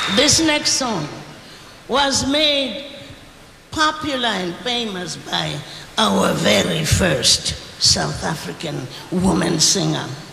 This next song was made popular and famous by our very first South African woman singer,